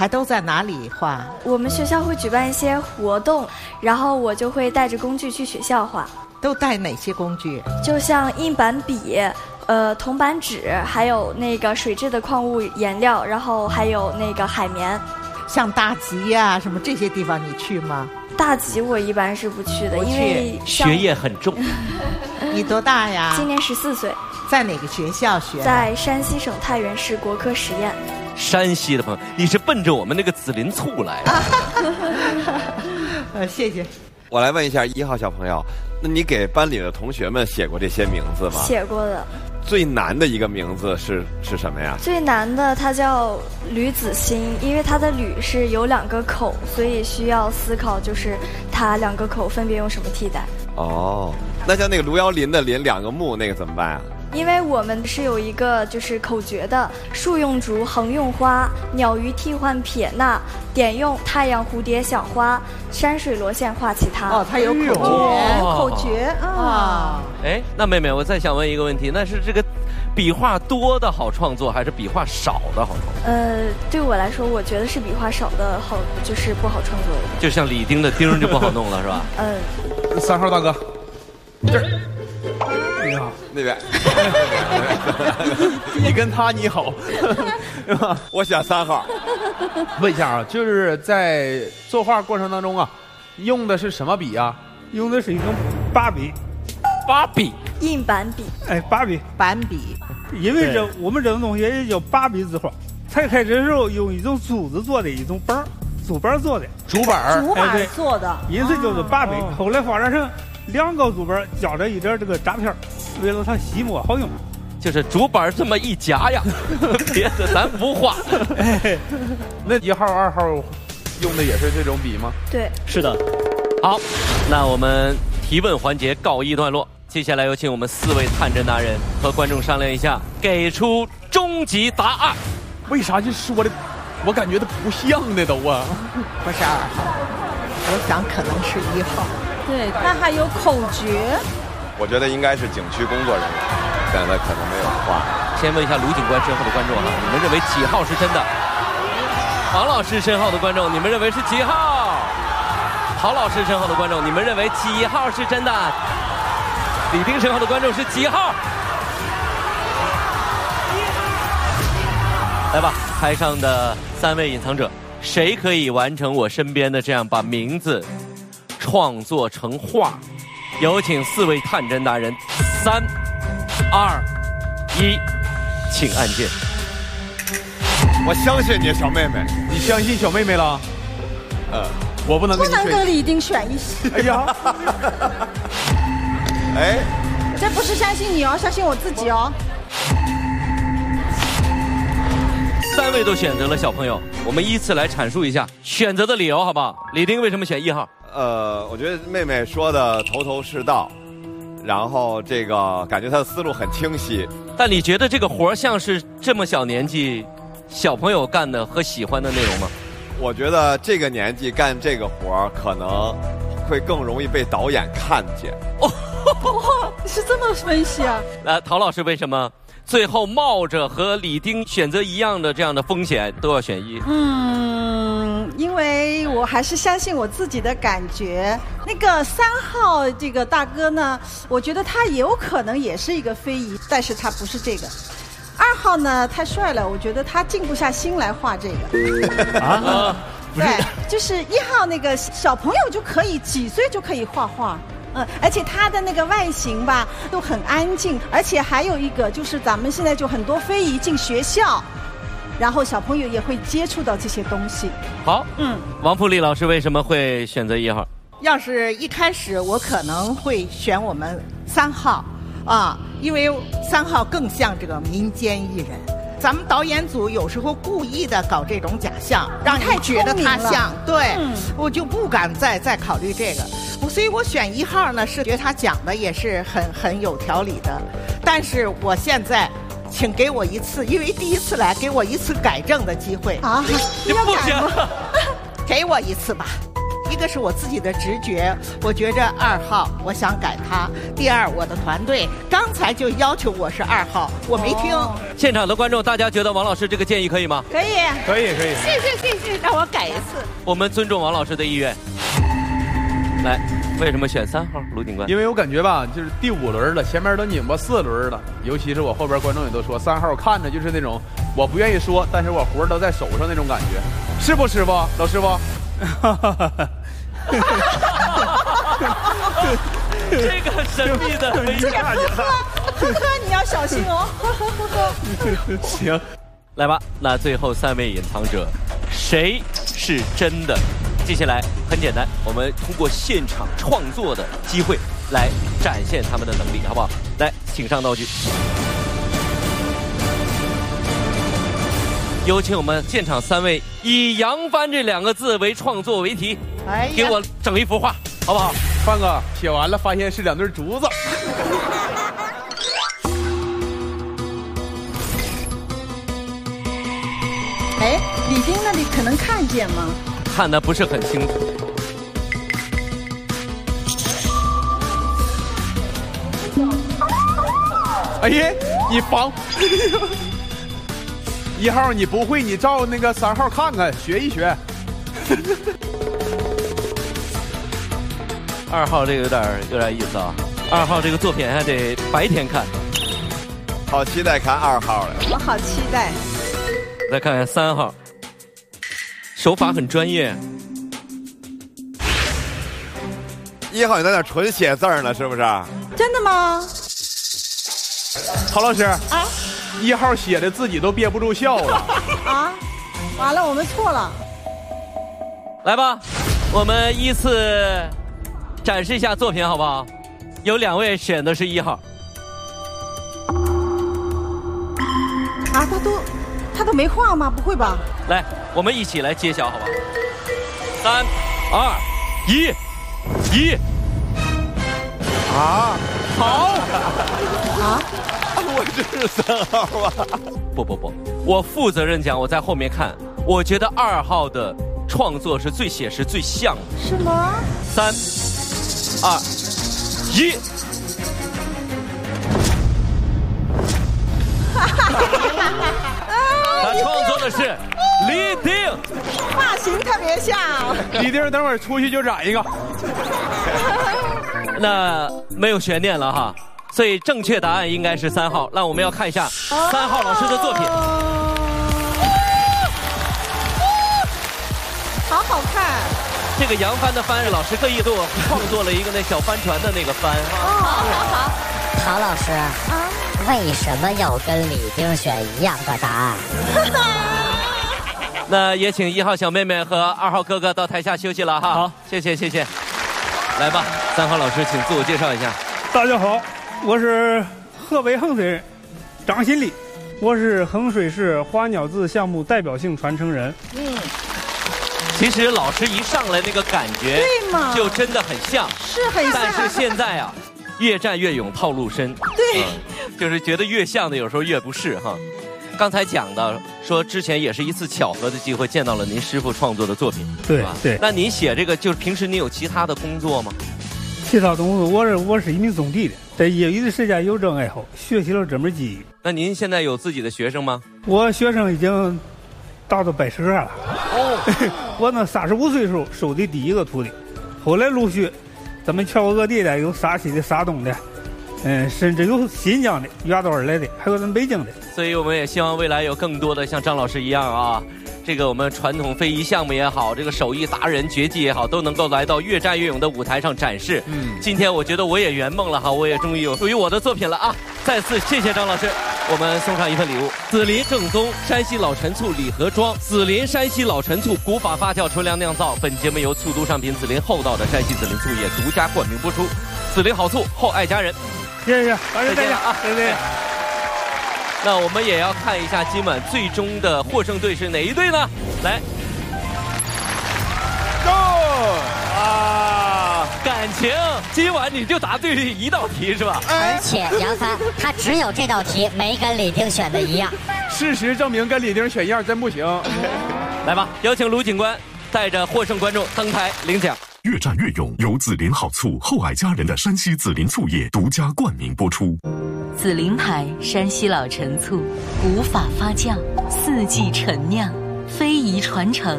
还都在哪里画？ 我们学校会举办一些活动，然后我就会带着工具去学校画。 都带哪些工具？ 就像硬板笔、铜板纸，还有那个水质的矿物颜料，然后还有那个海绵。 像大集呀、什么这些地方你去吗？ 大集我一般是不去的， 我去因为学业很重。 你多大呀？ 今年14岁。 在哪个学校学？ 在山西省太原市国科实验。 山西的朋友，你是奔着我们那个紫林醋来的。 谢谢。 我来问一下1号小朋友，那你给班里的同学们写过这些名字吗？ 写过的。 最难的一个名字是什么呀？ 最难的它叫吕子欣，因为它的吕是有2个口，所以需要思考就是它2个口分别用什么替代。 哦，那像那个卢尧林的林2个木那个怎么办啊？ 因为我们是有一个就是口诀的，竖用竹，横用花，鸟鱼替换撇捺，点用太阳蝴蝶小花，山水螺线画其他。 哦，它有口诀，口诀啊。 哎，那妹妹，我再想问一个问题，那是这个笔画多的好创作，还是笔画少的好创作？ 对我来说，我觉得是笔画少的好，就是不好创作一点。 就像李丁的丁就不好弄了，是吧 ？3号大哥，这儿。你好， 那边。 你跟他你好，是吧？ 我选3号。 问一下啊，就是在作画过程当中啊，用的是什么笔啊？ 用的是一种八笔。 八笔。 硬板笔。 哎，八笔。 板笔。 因为我们这种东西也叫八笔字画。才开始的时候用一种竹子做的一种板，竹板做的。 竹板。 竹板做的。 因此叫做八笔。后来发展成2个竹板夹着一点这个扎片，为了它吸墨好用。 就是竹板这么一夹呀，别的咱不画。 那1号、2号用的也是这种笔吗？ 对， 是的。好，那我们提问环节告一段落，接下来有请我们4位探针达人和观众商量一下，给出终极答案。 为啥就说的，我感觉它不像的都啊？ 不是2号，我想可能是1号。 对，它还有口诀。 我觉得应该是景区工作人员，但他可能没有画。 先问一下卢警官身后的观众啊，你们认为几号是真的？王老师身后的观众，你们认为是几号？陶老师身后的观众，你们认为几号是真的？李丁身后的观众是几号？来吧，台上的3位隐藏者，谁可以完成我身边的这样把名字创作成画？有请4位探针达人，3、2、1，请按键。 我相信你，小妹妹。 你相信小妹妹了？我不能跟你不能跟李丁选一。 哎呀， 哎， 这不是相信你哦，相信我自己哦。 3位都选择了小朋友，我们依次来阐述一下选择的理由，好不好？李丁为什么选1号？ 我觉得妹妹说的头头是道，然后这个感觉她的思路很清晰。 但你觉得这个活像是这么小年纪小朋友干的和喜欢的内容吗？ 我觉得这个年纪干这个活可能会更容易被导演看见。 是这么分析啊？ 陶老师为什么最后冒着和李丁选择一样的这样的风险都要选1？ 因为我还是相信我自己的感觉。那个3号这个大哥呢，我觉得他有可能也是一个非遗，但是他不是这个。2号呢太帅了，我觉得他静不下心来画这个。对，就是1号那个小朋友就可以几岁就可以画画。而且他的那个外形吧都很安静，而且还有一个就是咱们现在就很多非遗进学校，然后小朋友也会接触到这些东西。 好，王富丽老师为什么会选择1号？ 要是一开始我可能会选我们3号啊，因为3号更像这个民间艺人。咱们导演组有时候故意的搞这种假象，让你觉得他像。对，我就不敢再考虑这个。所以我选1号呢，是觉得他讲的也是很有条理的。但是我现在，请给我一次，因为第一次来，给我一次改正的机会啊！ 你不行， 给我一次吧。 一个是我自己的直觉，我觉着2号，我想改他。第二，我的团队刚才就要求我是2号，我没听。 现场的观众，大家觉得王老师这个建议可以吗？ 可以， 可以。 谢谢，让我改一次。 我们尊重王老师的意愿。来，为什么选3号卢警官？ 因为我感觉吧，就是第5轮了，前面都拧巴4轮了，尤其是我后边观众也都说3号看着就是那种我不愿意说，但是我活都在手上那种感觉，是不师傅？老师傅？ 这个神秘的这个呵呵，你要小心哦。 行， 来吧，那最后3位隐藏者，谁是真的？接下来很简单，我们通过现场创作的机会来展现他们的能力，好不好？来，请上道具。有请我们现场3位以扬帆这2个字为创作为题，给我整一幅画，好不好？ 范哥写完了，发现是2对竹子。 哎，李丁那里可能看见吗？ 看得不是很清楚。 哎呀，你防1号你不会，你照那个3号看看，学一学。 2号这个有点意思啊！2号这个作品还得白天看。 好期待看2号了。 我好期待。 再看看3号，手法很专业。 1号你在那纯写字呢，是不是？ 真的吗？ 陶老师啊，1号写的自己都憋不住笑了。 啊，完了，我们错了。 来吧，我们依次展示一下作品，好不好？有2位选的是1号。 啊，他都没画吗？不会吧？ 来，我们一起来揭晓，好不好？3、2、1。 啊，好啊， 我这是3号啊！ 不，我负责任讲，我在后面看，我觉得2号的创作是最写实、最像的。 是吗 ？3、2、1。他创作的是李丁， 发型特别像。 李丁，等会儿出去就染一个。 那没有悬念了哈，所以正确答案应该是3号。那我们要看一下3号老师的作品。 好好看。 这个扬帆的帆，老师特意给我创作了一个那小帆船的那个帆。 好。 陶老师啊，为什么要跟李丁选一样的答案？ 那也请1号小妹妹和2号哥哥到台下休息了哈。好，谢谢。来吧，3号老师，请自我介绍一下。 大家好，我是河北衡水人张新立，我是衡水市花鸟字项目代表性传承人。 其实老师一上来那个感觉， 对嘛， 就真的很像， 是很像。 但是现在啊，越战越勇，套路深。 对， 就是觉得越像的有时候越不是哈。刚才讲的说之前也是一次巧合的机会见到了您师傅创作的作品， 对。 那您写这个就是平时您有其他的工作吗？ 其他工作我是一名种地的，在业余的时间有这爱好，学习了这门技艺。 那您现在有自己的学生吗？ 我学生已经达到112了。我呢35岁时候收的第一个徒弟，后来陆续咱们全国各地的有陕西的、山东的。甚至有新疆的、远道而来的，还有咱们北京的。 所以我们也希望未来有更多的像张老师一样啊，这个我们传统非遗项目也好，这个手艺达人、绝技也好，都能够来到越战越勇的舞台上展示。今天我觉得我也圆梦了哈，我也终于有属于我的作品了啊！再次谢谢张老师，我们送上一份礼物：紫林正宗山西老陈醋礼盒装，紫林山西老陈醋古法发酵纯粮酿造。本节目由醋都商品紫林厚道的山西紫林醋业独家冠名播出。紫林好醋，厚爱家人。 谢谢，再见啊！对。 那我们也要看一下今晚最终的获胜队是哪一队呢？来 ，Go！ 啊，感情今晚你就答对1道题是吧？ 而且杨帆他只有这道题没跟李丁选的一样。 事实证明跟李丁选一样真不行。 来吧，有请卢警官带着获胜观众登台领奖。 越战越勇，由紫林好醋厚爱佳人的山西紫林醋业独家冠名播出。 紫林牌山西老陈醋，古法发酵，4季陈酿，非遗传承，